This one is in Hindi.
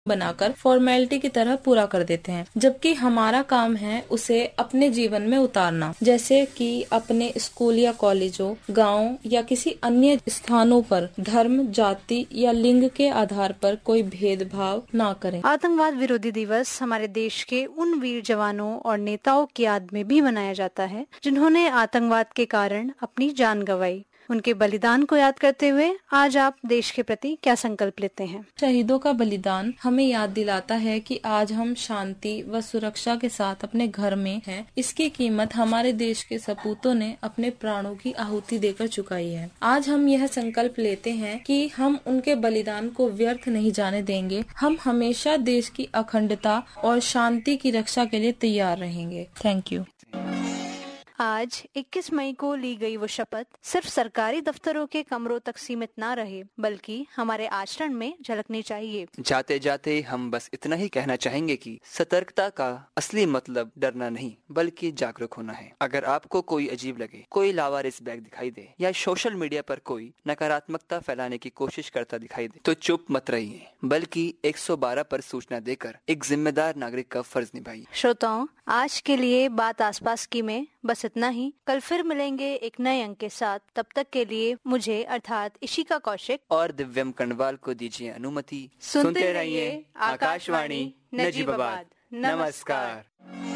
बनाकर फॉर्मेलिटी की तरह पूरा कर देते हैं, जबकि हमारा काम है उसे अपने जीवन में उतारना। जैसे कि अपने स्कूल या कॉलेजों, गाँव या किसी अन्य स्थानों पर धर्म, जाति या लिंग के आधार पर कोई भेदभाव न करें। आतंकवाद विरोधी दिवस हमारे देश के उन वीर जवानों और नेताओं की याद में भी मनाया जाता है जिन्होंने आतंकवाद के कारण अपनी जान गंवाई। उनके बलिदान को याद करते हुए आज आप देश के प्रति क्या संकल्प लेते हैं? शहीदों का बलिदान हमें याद दिलाता है कि आज हम शांति व सुरक्षा के साथ अपने घर में हैं। इसकी कीमत हमारे देश के सपूतों ने अपने प्राणों की आहुति देकर चुकाई है। आज हम यह संकल्प लेते हैं कि हम उनके बलिदान को व्यर्थ नहीं जाने देंगे। हम हमेशा देश की अखंडता और शांति की रक्षा के लिए तैयार रहेंगे। Thank you. आज 21 मई को ली गई वो शपथ सिर्फ सरकारी दफ्तरों के कमरों तक सीमित ना रहे, बल्कि हमारे आचरण में झलकनी चाहिए। जाते जाते हम बस इतना ही कहना चाहेंगे कि सतर्कता का असली मतलब डरना नहीं, बल्कि जागरूक होना है। अगर आपको कोई अजीब लगे, कोई लावारिस बैग दिखाई दे या सोशल मीडिया पर कोई नकारात्मकता फैलाने की कोशिश करता दिखाई दे, तो चुप मत रहिए, बल्कि 112 पर सूचना देकर एक जिम्मेदार नागरिक का फर्ज निभाइए। श्रोताओं, आज के लिए बात आसपास की में बस इतना ही। कल फिर मिलेंगे एक नए अंक के साथ। तब तक के लिए मुझे अर्थात इशिका कौशिक और दिव्यम कंडवाल को दीजिए अनुमति। सुनते रहिए आकाशवाणी नजीबाबाद। नमस्कार।